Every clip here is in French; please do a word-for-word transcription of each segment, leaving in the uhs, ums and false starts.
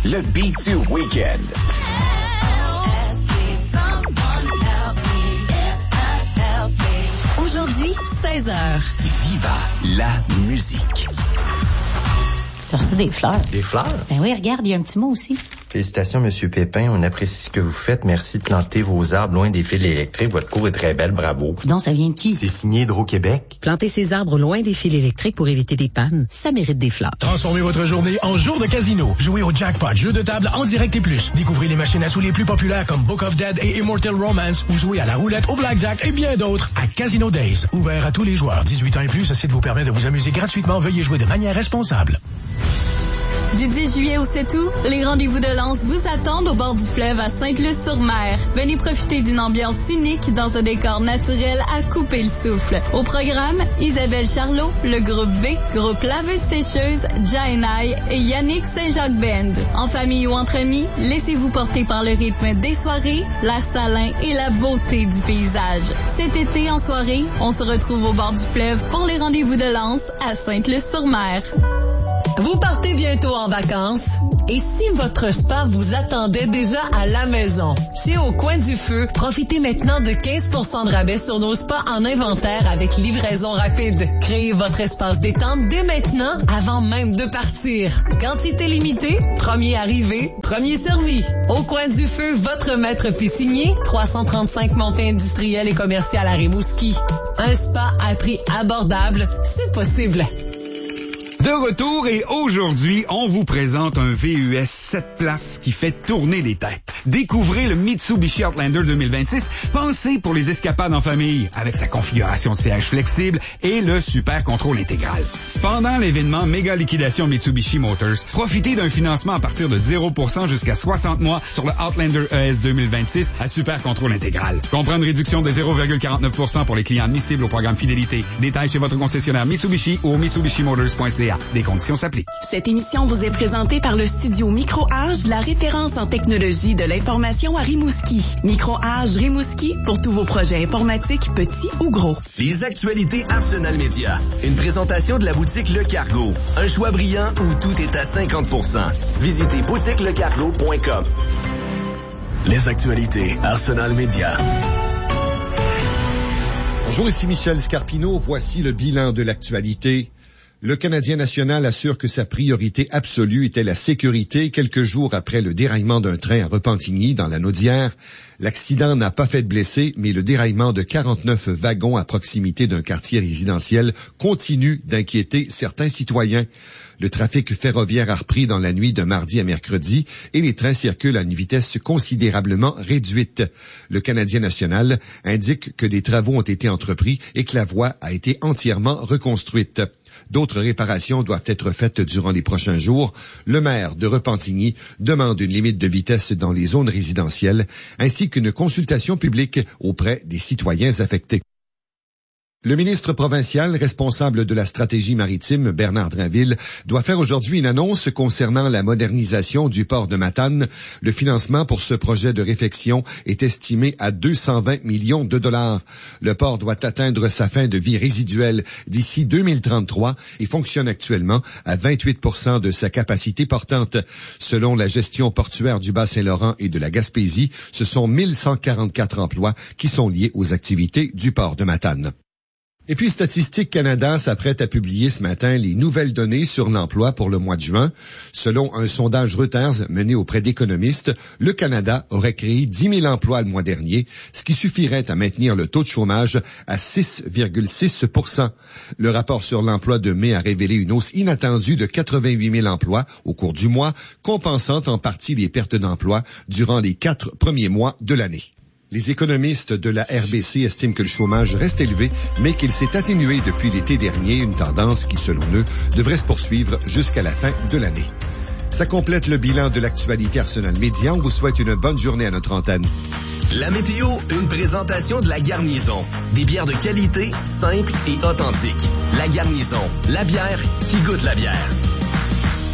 le B deux Weekend. Aujourd'hui, seize heures. Viva la musique. Tu as reçu des fleurs. Des fleurs? Ben oui, regarde, il y a un petit mot aussi. Félicitations, Monsieur Pépin. On apprécie ce que vous faites. Merci de planter vos arbres loin des fils électriques. Votre cour est très belle. Bravo. Donc, ça vient de qui? C'est signé Hydro-Québec. Planter ses arbres loin des fils électriques pour éviter des pannes, ça mérite des fleurs. Transformez votre journée en jour de casino. Jouez au Jackpot, jeu de table en direct et plus. Découvrez les machines à sous les plus populaires comme Book of Dead et Immortal Romance ou jouez à la roulette, au blackjack et bien d'autres à Casino Days. Ouvert à tous les joueurs. dix-huit ans et plus, ce site vous permet de vous amuser gratuitement. Veuillez jouer de manière responsable. Du dix juillet au sept août, les rendez-vous de Lance vous attendent au bord du fleuve à Sainte-Luce-sur-Mer. Venez profiter d'une ambiance unique dans un décor naturel à couper le souffle. Au programme, Isabelle Charlot, le groupe B, groupe Laveuse-Sécheuse, Jaenai et Yannick Saint-Jacques Band. En famille ou entre amis, laissez-vous porter par le rythme des soirées, la salin et la beauté du paysage. Cet été en soirée, on se retrouve au bord du fleuve pour les rendez-vous de Lance à Sainte-Luce-sur-Mer. Vous partez bientôt en vacances? Et si votre spa vous attendait déjà à la maison? Chez Au Coin du Feu, profitez maintenant de quinze pour cent de rabais sur nos spas en inventaire avec livraison rapide. Créez votre espace détente dès maintenant, avant même de partir. Quantité limitée, premier arrivé, premier servi. Au Coin du Feu, votre maître piscinier, trois cent trente-cinq montée industrielle et commerciale à Rimouski. Un spa à prix abordable, c'est possible. De retour et aujourd'hui, on vous présente un V U S sept places qui fait tourner les têtes. Découvrez le Mitsubishi Outlander deux mille vingt-six, pensé pour les escapades en famille, avec sa configuration de siège flexible et le super contrôle intégral. Pendant l'événement méga liquidation Mitsubishi Motors, profitez d'un financement à partir de zéro pour cent jusqu'à soixante mois sur le Outlander E S deux mille vingt-six à super contrôle intégral. Comprendre une réduction de zéro virgule quarante-neuf pour cent pour les clients admissibles au programme Fidélité. Détails chez votre concessionnaire Mitsubishi ou au mitsubishi motors point c a. Des conditions s'appliquent. Cette émission vous est présentée par le studio Micro-Age, la référence en technologie de l'information à Rimouski. Micro-Age Rimouski pour tous vos projets informatiques, petits ou gros. Les actualités Arsenal Média. Une présentation de la boutique Le Cargo. Un choix brillant où tout est à cinquante pour cent. Visitez boutique le cargo point com. Les actualités Arsenal Média. Bonjour, ici Michel Scarpino. Voici le bilan de l'actualité. Le Canadien national assure que sa priorité absolue était la sécurité quelques jours après le déraillement d'un train à Repentigny, dans la Naudière. L'accident n'a pas fait de blessés, mais le déraillement de quarante-neuf wagons à proximité d'un quartier résidentiel continue d'inquiéter certains citoyens. Le trafic ferroviaire a repris dans la nuit de mardi à mercredi et les trains circulent à une vitesse considérablement réduite. Le Canadien national indique que des travaux ont été entrepris et que la voie a été entièrement reconstruite. D'autres réparations doivent être faites durant les prochains jours. Le maire de Repentigny demande une limite de vitesse dans les zones résidentielles ainsi qu'une consultation publique auprès des citoyens affectés. Le ministre provincial responsable de la stratégie maritime, Bernard Drinville, doit faire aujourd'hui une annonce concernant la modernisation du port de Matane. Le financement pour ce projet de réfection est estimé à deux cent vingt millions de dollars. Le port doit atteindre sa fin de vie résiduelle d'ici deux mille trente-trois et fonctionne actuellement à vingt-huit pour cent de sa capacité portante. Selon la gestion portuaire du Bas-Saint-Laurent et de la Gaspésie, ce sont mille cent quarante-quatre emplois qui sont liés aux activités du port de Matane. Et puis, Statistique Canada s'apprête à publier ce matin les nouvelles données sur l'emploi pour le mois de juin. Selon un sondage Reuters mené auprès d'économistes, le Canada aurait créé dix mille emplois le mois dernier, ce qui suffirait à maintenir le taux de chômage à six virgule six pour cent. Le rapport sur l'emploi de mai a révélé une hausse inattendue de quatre-vingt-huit mille emplois au cours du mois, compensant en partie les pertes d'emplois durant les quatre premiers mois de l'année. Les économistes de la R B C estiment que le chômage reste élevé, mais qu'il s'est atténué depuis l'été dernier, une tendance qui, selon eux, devrait se poursuivre jusqu'à la fin de l'année. Ça complète le bilan de l'actualité Arsenal Média. On vous souhaite une bonne journée à notre antenne. La météo, une présentation de La Garnison. Des bières de qualité, simples et authentiques. La Garnison, la bière qui goûte la bière.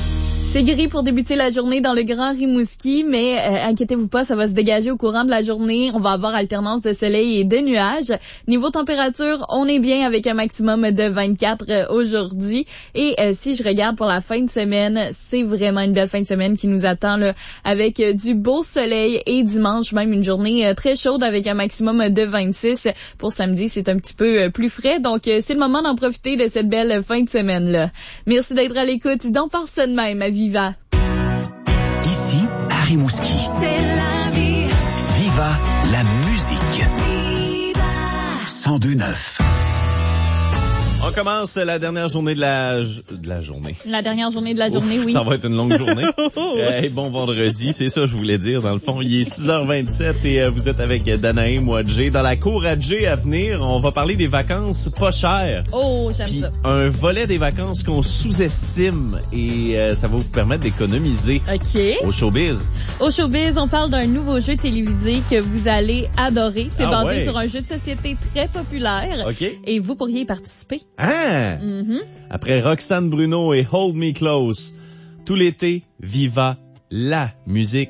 C'est gris pour débuter la journée dans le Grand Rimouski, mais euh, inquiétez-vous pas, ça va se dégager au courant de la journée. On va avoir alternance de soleil et de nuages. Niveau température, on est bien avec un maximum de vingt-quatre euh, aujourd'hui. Et euh, si je regarde pour la fin de semaine, c'est vraiment une belle fin de semaine qui nous attend là, avec euh, du beau soleil et dimanche même une journée euh, très chaude avec un maximum de vingt-six. Pour samedi, c'est un petit peu euh, plus frais, donc euh, c'est le moment d'en profiter de cette belle fin de semaine-là. Merci d'être à l'écoute. Dans par ça de même à Viva. Ici, à Rimouski. C'est la vie. Viva la musique. Viva. cent deux neuf. On commence la dernière journée de la de la journée. La dernière journée de la journée, Ouf, oui. Ça va être une longue journée. Hey, bon vendredi, c'est ça que je voulais dire. Dans le fond, il est six heures vingt-sept et euh, vous êtes avec Danae, moi, Jay. Dans la cour à Jay à venir, on va parler des vacances pas chères. Oh, j'aime Puis ça. un volet des vacances qu'on sous-estime et euh, ça va vous permettre d'économiser. OK. Au showbiz. Au showbiz, on parle d'un nouveau jeu télévisé que vous allez adorer. C'est Ah basé ouais. sur un jeu de société très populaire. OK. Et vous pourriez y participer. Ah! Mm-hmm. Après Roxane Bruno et Hold Me Close, tout l'été, Viva la musique.